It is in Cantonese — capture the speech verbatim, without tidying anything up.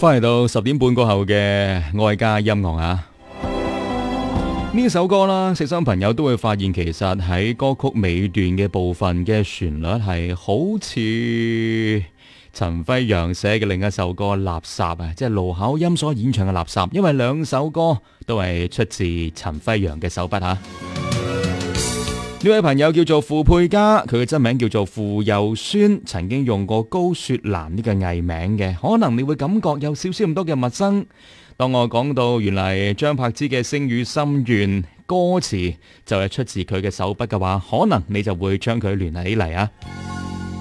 翻嚟到十點半過後嘅愛家音樂啊，呢首歌啦，細心朋友都會發現，其實喺歌曲尾段嘅部分嘅旋律係好似陳輝陽寫嘅另一首歌《垃圾》啊，即係盧巧音所演唱嘅《垃圾》，因為兩首歌都係出自陳輝陽嘅手筆吓。呢位朋友叫做傅佩嘉，佢嘅真名叫做傅佑宣，曾經用過高雪蘭呢個藝名嘅，可能你會感覺有少少咁多嘅陌生。當我講到原來張柏芝嘅《星語心願》歌詞就係出自佢嘅手筆嘅話，可能你就會將佢聯繫起嚟啊！